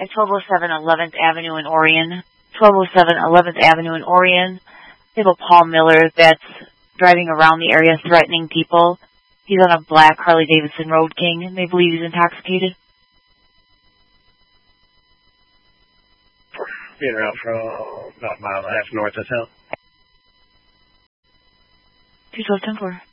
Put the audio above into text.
at 1207 11th Avenue in Orion. 1207 11th Avenue in Orion. They have a Paul Miller that's driving around the area threatening people. He's on a black Harley-Davidson Road King, and they believe he's intoxicated. Being around from about a mile and a half north of town. 212-10-4.